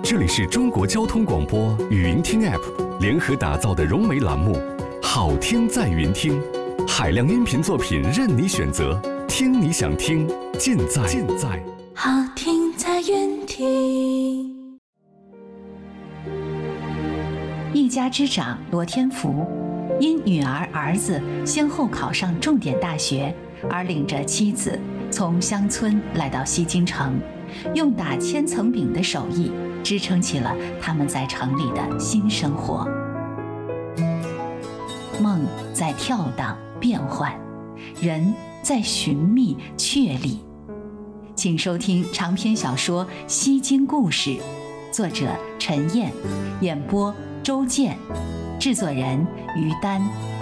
这里是中国交通广播语音听 App 联合打造的融媒栏目《好听在云听》，海量音频作品任你选择，听你想听，尽在好听在云听。 一家之长罗天福，因女儿儿子先后考上重点大学，而领着妻子从乡村来到西京城，用打千层饼的手艺支撑起了他们在城里的新生活。梦在跳荡变幻，人在寻觅确立。请收听长篇小说《西京故事》，作者陈燕，演播周健，制作人于丹。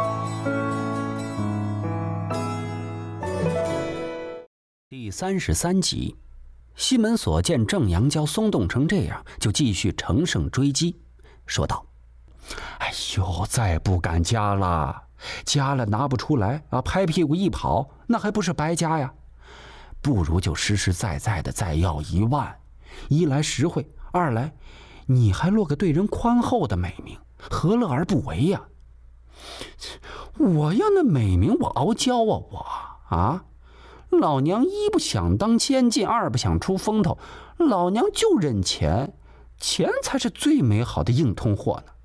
第33集，西门所见郑阳蛟松动成这样，就继续乘胜追击，说道：“哎呦，再不敢加了，加了拿不出来啊，拍屁股一跑，那还不是白加呀？不如就实实在在的再要1万，一来实惠，二来你还落个对人宽厚的美名，何乐而不为呀？我要那美名，我傲娇啊，我啊！老娘一不想当千金，二不想出风头，老娘就认钱，钱才是最美好的硬通货呢。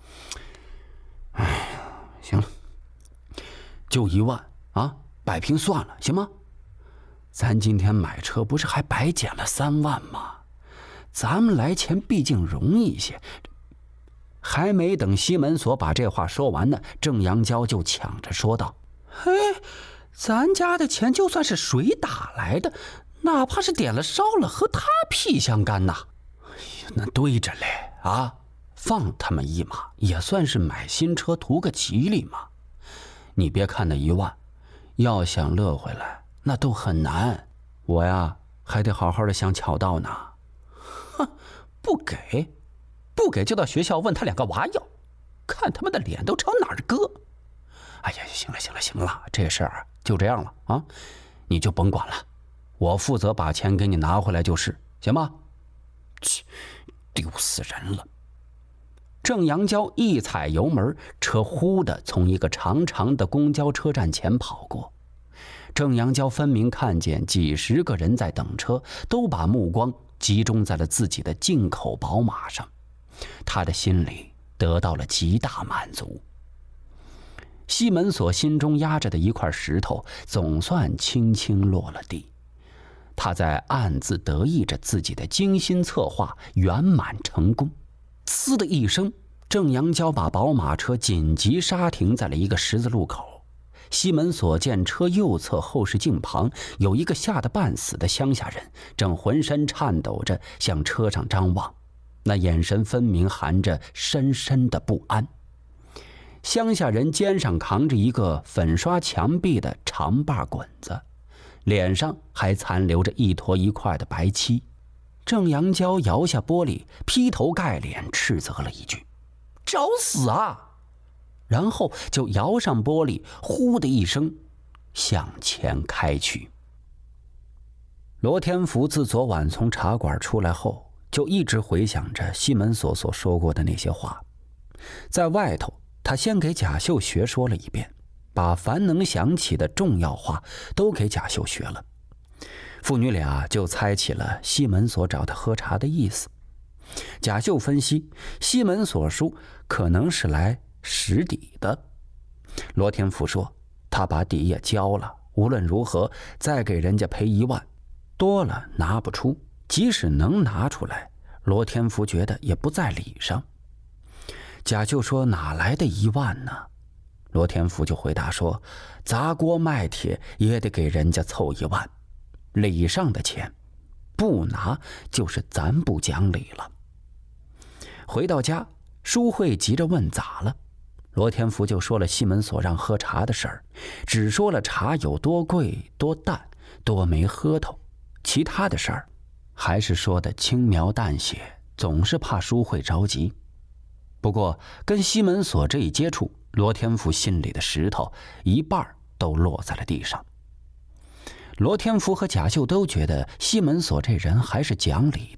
哎，行了，就1万啊，摆平算了，行吗？咱今天买车不是还白捡了3万吗？咱们来钱毕竟容易些。还没等西门所把这话说完呢，郑阳蛟就抢着说道：“嘿，咱家的钱就算是水打来的，哪怕是点了烧了，和他屁相干呐！哎呀，那对着嘞啊，放他们一马，也算是买新车图个吉利嘛。你别看那1万，要想乐回来，那都很难。我呀，还得好好的想巧道呢。哼，不给就到学校问他2个娃要，看他们的脸都朝哪儿搁。哎呀，行了，这事儿就这样了啊，你就甭管了，我负责把钱给你拿回来就是，行吗？切，丢死人了！”郑阳蛟一踩油门，车呼的从一个长长的公交车站前跑过。郑阳蛟分明看见几十个人在等车，都把目光集中在了自己的进口宝马上，他的心里得到了极大满足。西门所心中压着的一块石头总算轻轻落了地，他在暗自得意着自己的精心策划圆满成功。呲的一声，郑阳蛟把宝马车紧急刹停在了一个十字路口。西门所见车右侧后视镜旁有一个吓得半死的乡下人，正浑身颤抖着向车上张望，那眼神分明含着深深的不安。乡下人肩上扛着一个粉刷墙壁的长把滚子，脸上还残留着一坨一块的白漆。郑阳蛟摇下玻璃，劈头盖脸斥责了一句：“找死啊！”然后就摇上玻璃，呼的一声向前开去。罗天福自昨晚从茶馆出来后，就一直回想着西门所说过的那些话。在外头，他先给贾秀学说了一遍，把凡能想起的重要话都给贾秀学了。父女俩就猜起了西门所找他喝茶的意思。贾秀分析，西门所说可能是来实底的。罗天福说，他把底也交了，无论如何再给人家赔1万，多了拿不出，即使能拿出来，罗天福觉得也不在理上。贾秀说，哪来的1万呢？罗天福就回答说，砸锅卖铁也得给人家凑1万，礼上的钱不拿就是咱不讲理了。回到家，淑慧急着问咋了，罗天福就说了西门所让喝茶的事儿，只说了茶有多贵多淡多没喝头，其他的事儿还是说的轻描淡写，总是怕淑慧着急。不过跟西门所这一接触，罗天福心里的石头一半都落在了地上。罗天福和贾秀都觉得西门所这人还是讲理的，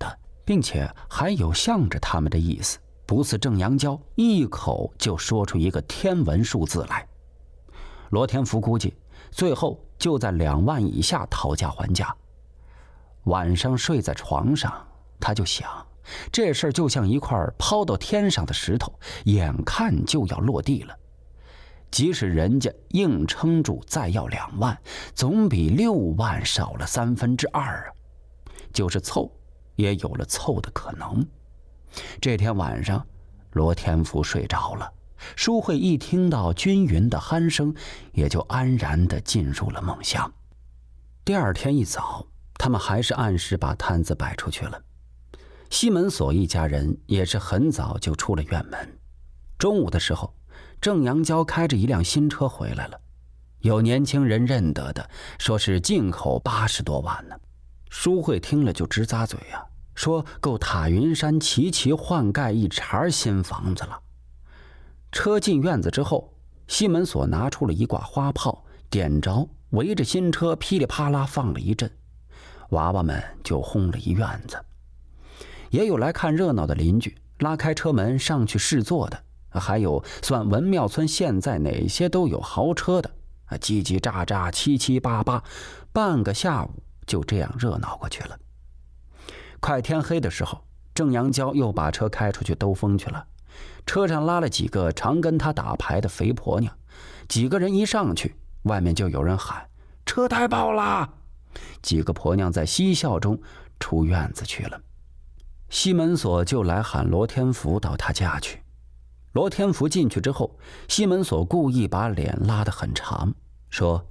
并且还有向着他们的意思，不似郑阳蛟一口就说出一个天文数字来。罗天福估计最后就在2万以下讨价还价。晚上睡在床上，他就想，这事儿就像一块抛到天上的石头，眼看就要落地了。即使人家硬撑住再要2万，总比6万少了2/3啊。就是凑，也有了凑的可能。这天晚上，罗天福睡着了，舒慧一听到均匀的鼾声，也就安然地进入了梦乡。第二天一早，他们还是按时把摊子摆出去了。西门锁一家人也是很早就出了院门。中午的时候，郑阳蛟开着一辆新车回来了，有年轻人认得的，说是进口80多万呢。舒慧听了就直咂嘴啊，说够塔云山齐齐换盖一茬新房子了。车进院子之后，西门锁拿出了一挂花炮，点着，围着新车噼里啪啦放了一阵，娃娃们就轰了一院子。也有来看热闹的邻居拉开车门上去试坐的，还有算文庙村现在哪些都有豪车的，叽叽喳喳七七八八，半个下午就这样热闹过去了。快天黑的时候，郑阳蛟又把车开出去兜风去了。车上拉了几个常跟他打牌的肥婆娘，几个人一上去，外面就有人喊车太爆啦。几个婆娘在嬉笑中出院子去了。西门锁就来喊罗天福到他家去。罗天福进去之后，西门锁故意把脸拉得很长，说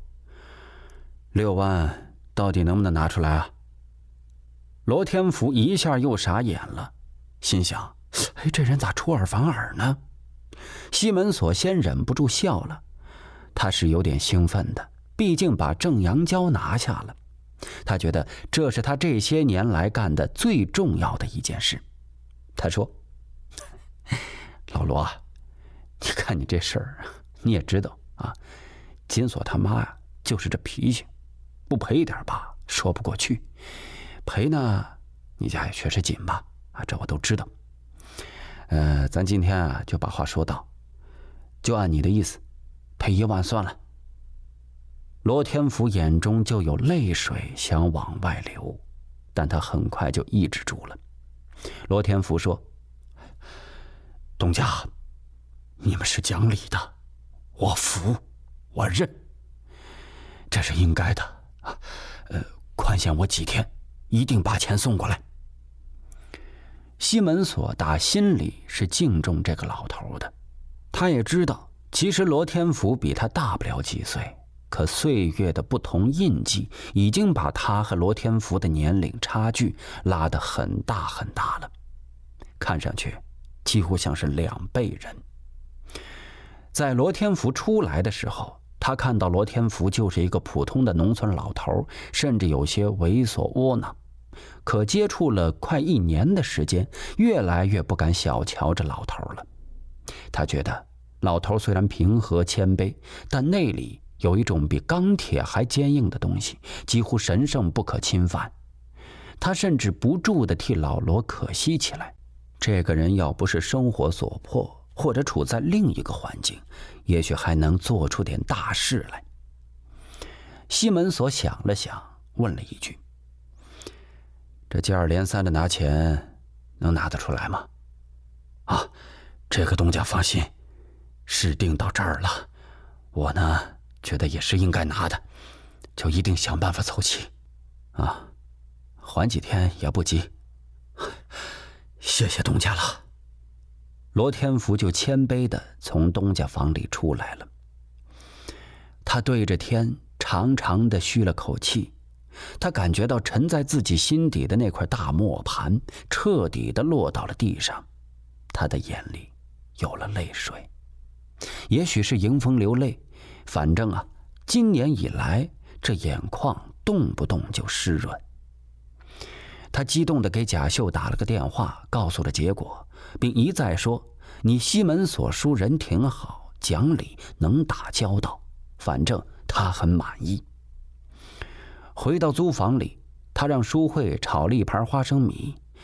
：“6万到底能不能拿出来啊？”罗天福一下又傻眼了，心想：这人咋出尔反尔呢？西门锁先忍不住笑了，他是有点兴奋的，毕竟把郑阳蛟拿下了。他觉得这是他这些年来干的最重要的一件事。他说：“老罗，你看你这事儿，你也知道啊，金锁他妈呀就是这脾气，不赔一点吧说不过去，赔呢你家也确实紧吧，这我都知道。咱今天啊就把话说到，就按你的意思，赔1万算了。”罗天福眼中就有泪水想往外流，但他很快就抑制住了。罗天福说：“东家，你们是讲理的，我服，我认，这是应该的。宽限我几天，一定把钱送过来。”西门锁打心里是敬重这个老头的，他也知道，其实罗天福比他大不了几岁。可岁月的不同印记已经把他和罗天福的年龄差距拉得很大很大了，看上去几乎像是2倍人。在罗天福出来的时候，他看到罗天福就是一个普通的农村老头，甚至有些猥琐窝囊。可接触了快1年的时间，越来越不敢小瞧这老头了。他觉得老头虽然平和谦卑，但内里有一种比钢铁还坚硬的东西，几乎神圣不可侵犯。他甚至不住地替老罗可惜起来，这个人要不是生活所迫，或者处在另一个环境，也许还能做出点大事来。西门锁想了想，问了一句：“这接二连三的拿钱，能拿得出来吗？”“这个东家放心，事定到这儿了，我呢觉得也是应该拿的，就一定想办法凑齐。还几天也不急。谢谢东家了。”罗天福就谦卑地从东家房里出来了。他对着天长长地吁了口气，他感觉到沉在自己心底的那块大磨盘彻底地落到了地上，他的眼里有了泪水。也许是迎风流泪，反正今年以来这眼眶动不动就湿润。他激动地给贾秀打了个电话，告诉了结果，并一再说：“你西门锁叔人挺好，讲理，能打交道，反正他很满意。”回到租房里，他让淑慧炒了一盘花生米，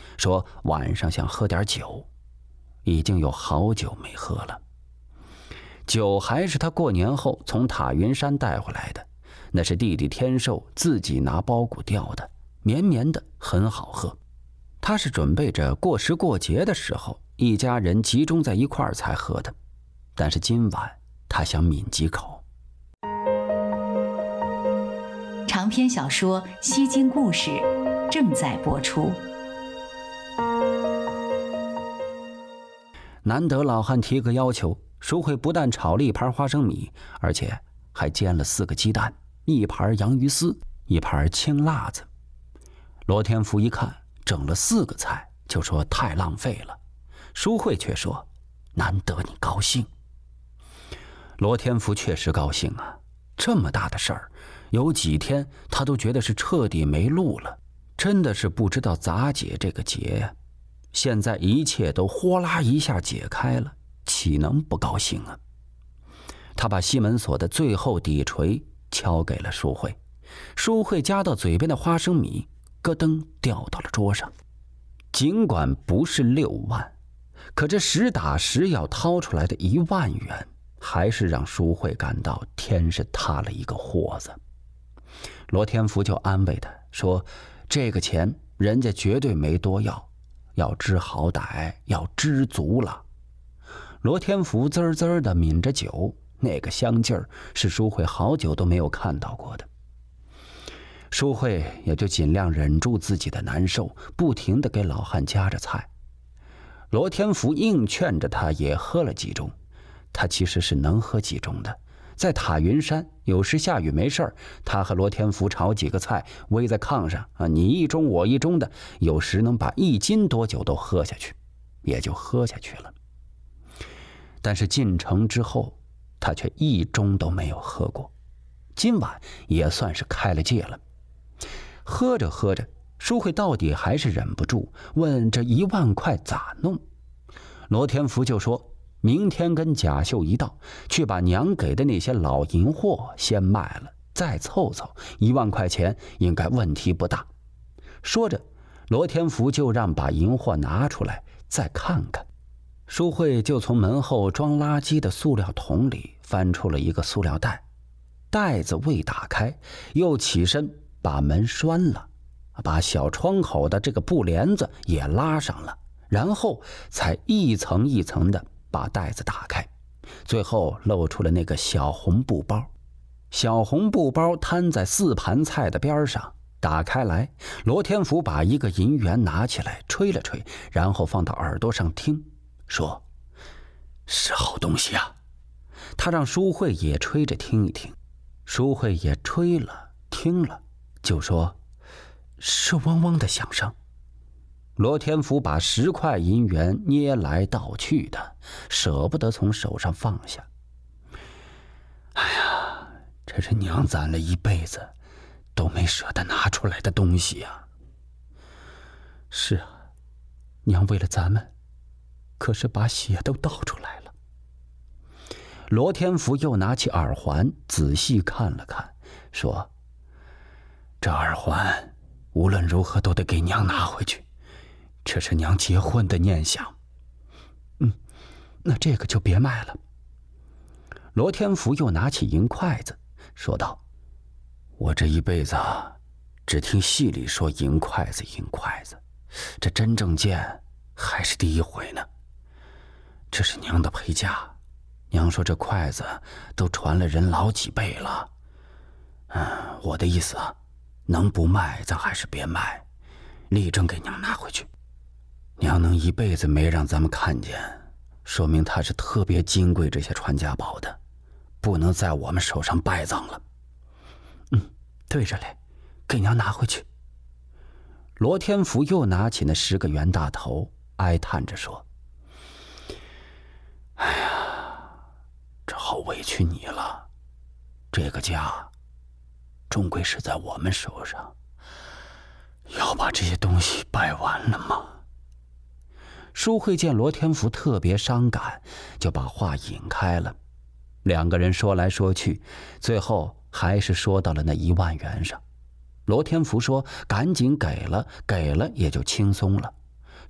说晚上想喝点酒，已经有好久没喝了。酒还是他过年后从塔云山带回来的，那是弟弟天寿自己拿包谷吊的，绵绵的，很好喝。他是准备着过时过节的时候一家人集中在一块儿才喝的，但是今晚他想抿几口。 长篇小说《西京故事》正在播出。 难得老汉提个要求，淑慧不但炒了一盘花生米，而且还煎了4个鸡蛋，一盘洋芋丝，一盘青辣子。罗天福一看整了4个菜，就说太浪费了。淑慧却说难得你高兴。罗天福确实高兴啊，这么大的事儿，有几天他都觉得是彻底没路了，真的是不知道咋解这个结呀。现在一切都哗啦一下解开了，岂能不高兴啊？他把西门锁的最后底锤敲给了淑慧，淑慧夹到嘴边的花生米咯噔掉到了桌上。尽管不是6万，可这实打实要掏出来的1万元，还是让淑慧感到天是塌了一个豁子。罗天福就安慰他说，这个钱人家绝对没多要，要知好歹，要知足了。罗天福滋滋地抿着酒，那个香劲儿是淑慧好久都没有看到过的。淑慧也就尽量忍住自己的难受，不停地给老汉夹着菜。罗天福硬劝着他也喝了几盅，他其实是能喝几盅的。在塔云山，有时下雨没事儿，他和罗天福炒几个菜，围在炕上啊，你一盅我一盅的，有时能把1斤多酒都喝下去，也就喝下去了。但是进城之后，他却1盅都没有喝过。今晚也算是开了戒了。喝着喝着，淑慧到底还是忍不住问这1万块咋弄。罗天福就说明天跟贾秀一道去把娘给的那些老银货先卖了，再凑凑1万块钱应该问题不大。说着，罗天福就让把银货拿出来再看看。淑慧就从门后装垃圾的塑料桶里翻出了一个塑料袋，袋子未打开，又起身把门拴了，把小窗口的这个布帘子也拉上了，然后才一层一层的把袋子打开，最后露出了那个小红布包。小红布包摊在4盘菜的边上，打开来，罗天福把一个银元拿起来吹了吹，然后放到耳朵上听，说是好东西啊。他让淑慧也吹着听一听，淑慧也吹了听了，就说是嗡嗡的响声。罗天福把10块银元捏来倒去的，舍不得从手上放下。哎呀，这是娘攒了一辈子都没舍得拿出来的东西啊。是啊，娘为了咱们可是把血都倒出来了。罗天福又拿起耳环仔细看了看，说这耳环无论如何都得给娘拿回去，这是娘结婚的念想。那这个就别卖了。罗天福又拿起银筷子说道，我这一辈子只听戏里说银筷子银筷子，这真正见还是第一回呢。这是娘的陪嫁，娘说这筷子都传了人老几辈了。我的意思能不卖咱还是别卖，力争给娘拿回去。娘能一辈子没让咱们看见，说明她是特别金贵这些传家宝的，不能在我们手上败葬了。对着嘞，给娘拿回去。罗天福又拿起那10个袁大头，哀叹着说，哎呀，这好委屈你了，这个家终归是在我们手上，要把这些东西摆完了吗？淑慧见罗天福特别伤感，就把话引开了。2个人说来说去，最后还是说到了那1万元上。罗天福说赶紧给了，给了也就轻松了。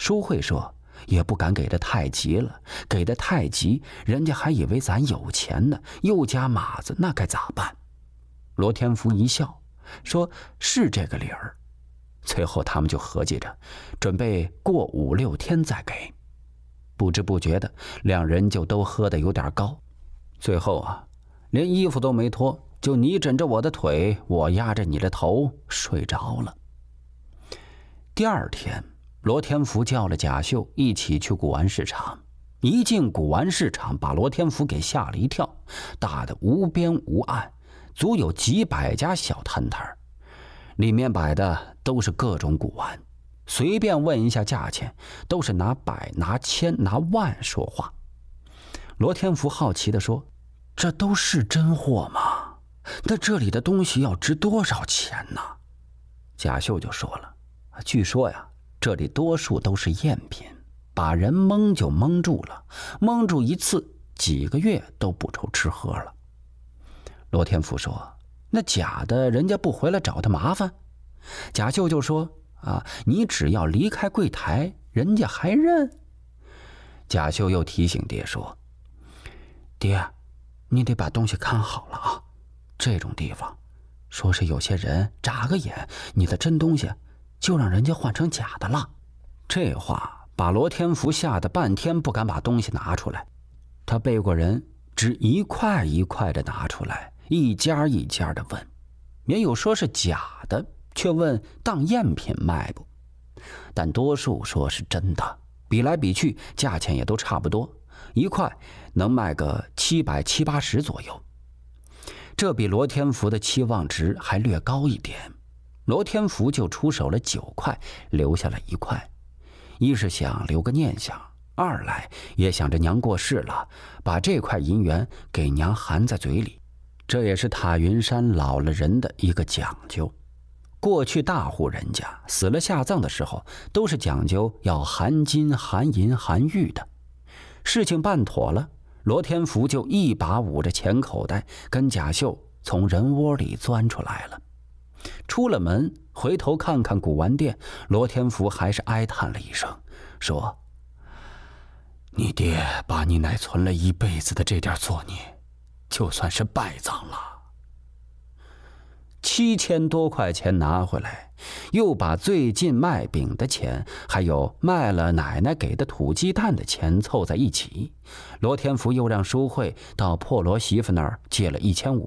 淑慧说也不敢给得太急了，给得太急，人家还以为咱有钱呢，又加码子，那该咋办？罗天福一笑，说是这个理儿。最后他们就合计着，准备过5、6天再给。不知不觉的，两人就都喝得有点高。最后啊，连衣服都没脱，就你枕着我的腿，我压着你的头睡着了。第二天，罗天福叫了贾秀一起去古玩市场。一进古玩市场，把罗天福给吓了一跳，大的无边无岸，足有几百家小摊摊，里面摆的都是各种古玩，随便问一下价钱，都是拿百、拿千、拿万说话。罗天福好奇地说：“这都是真货吗？那这里的东西要值多少钱呢？”贾秀就说了：“据说呀，这里多数都是赝品，把人蒙就蒙住了，蒙住一次，几个月都不愁吃喝了。”罗天福说：“那假的，人家不回来找他麻烦？”贾秀就说：“你只要离开柜台，人家还认。”贾秀又提醒爹说：“爹，你得把东西看好了啊！这种地方，说是有些人眨个眼，你的真东西就让人家换成假的了。”这话把罗天福吓得半天不敢把东西拿出来。他背过人，只一块一块的拿出来，一家一家的问，也有说是假的，却问当赝品卖不，但多数说是真的，比来比去价钱也都差不多，一块能卖个700、780左右。这比罗天福的期望值还略高一点，罗天福就出手了9块，留下了1块。一是想留个念想，二来也想着娘过世了，把这块银元给娘含在嘴里，这也是塔云山老了人的一个讲究。过去大户人家死了下葬的时候，都是讲究要含金、含银、含玉的。事情办妥了，罗天福就一把捂着钱口袋，跟贾秀从人窝里钻出来了。出了门，回头看看古玩店，罗天福还是哀叹了一声，说：“你爹把你奶存了一辈子的这点作孽，就算是败葬了。”7000多块钱拿回来，又把最近卖饼的钱，还有卖了奶奶给的土鸡蛋的钱凑在一起，罗天福又让淑慧到破罗媳妇那儿借了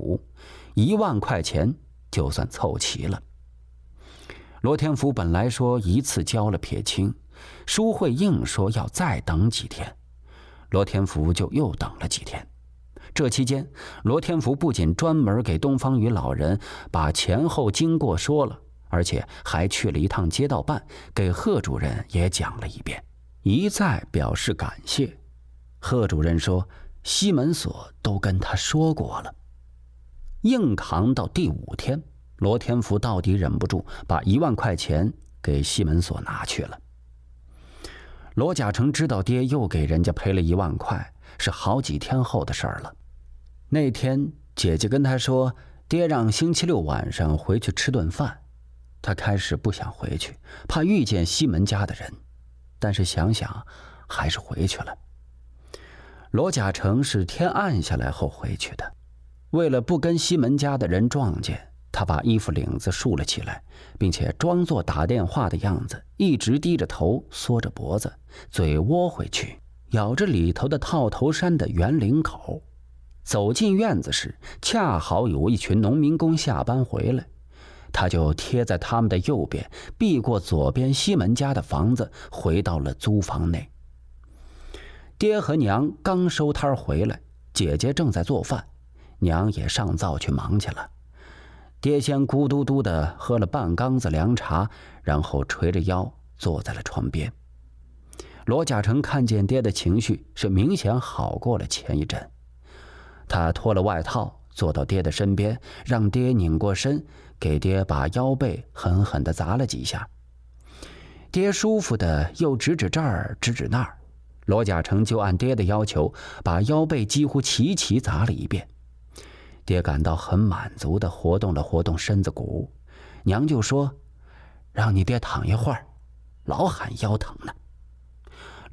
1500，1万块钱就算凑齐了。罗天福本来说一次交了撇清，淑慧硬说要再等几天，罗天福就又等了几天。这期间，罗天福不仅专门给东方宇老人把前后经过说了，而且还去了一趟街道办，给贺主任也讲了一遍，一再表示感谢。贺主任说西门所都跟他说过了。硬扛到第5天，罗天福到底忍不住把1万块钱给西门所拿去了。罗甲成知道爹又给人家赔了1万块，是好几天后的事儿了。那天姐姐跟他说，爹让星期6晚上回去吃顿饭。他开始不想回去，怕遇见西门家的人，但是想想还是回去了。罗甲成是天暗下来后回去的，为了不跟西门家的人撞见，他把衣服领子竖了起来，并且装作打电话的样子，一直低着头，缩着脖子，嘴窝回去，咬着里头的套头衫的圆领口。走进院子时，恰好有一群农民工下班回来，他就贴在他们的右边，避过左边西门家的房子，回到了租房内。爹和娘刚收摊回来，姐姐正在做饭，娘也上灶去忙去了。爹先咕嘟嘟地喝了半缸子凉茶，然后垂着腰坐在了床边。罗甲成看见爹的情绪是明显好过了前一阵，他脱了外套，坐到爹的身边，让爹拧过身，给爹把腰背狠狠地砸了几下。爹舒服的又指指这儿指指那儿，罗甲成就按爹的要求，把腰背几乎齐齐砸了一遍。爹感到很满足地活动了活动身子骨，娘就说：“让你爹躺一会儿，老喊腰疼呢。”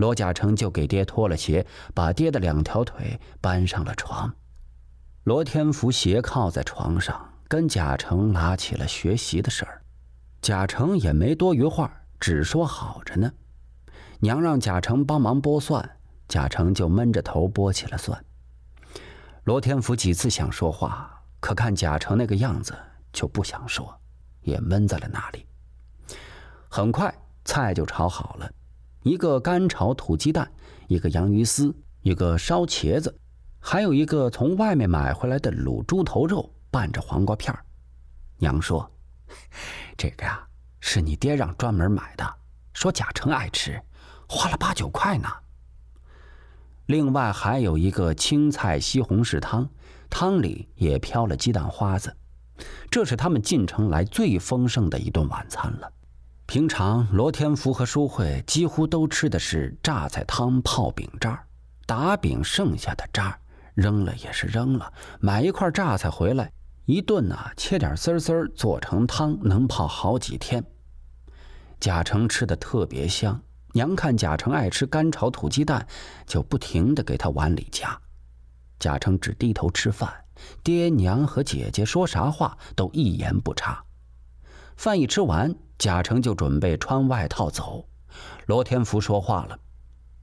罗甲成就给爹脱了鞋，把爹的2条腿搬上了床。罗天福斜靠在床上，跟贾成拉起了学习的事儿。贾成也没多余话，只说好着呢。娘让贾成帮忙剥蒜，贾成就闷着头剥起了蒜。罗天福几次想说话，可看贾成那个样子就不想说，也闷在了那里。很快菜就炒好了，一个干炒土鸡蛋，一个洋芋丝，一个烧茄子，还有一个从外面买回来的卤猪头肉拌着黄瓜片。娘说：“这个呀，是你爹让专门买的，说贾成爱吃，花了8、9块呢。”另外还有一个青菜西红柿汤，汤里也飘了鸡蛋花子，这是他们进城来最丰盛的一顿晚餐了。平常罗天福和淑慧几乎都吃的是榨菜汤泡饼渣，打饼剩下的渣扔了也是扔了，买一块榨菜回来，一顿切点丝丝做成汤，能泡好几天。贾成吃的特别香，娘看贾成爱吃干炒土鸡蛋，就不停地给他碗里夹。贾成只低头吃饭，爹娘和姐姐说啥话都一言不插。饭一吃完，贾成就准备穿外套走。罗天福说话了：“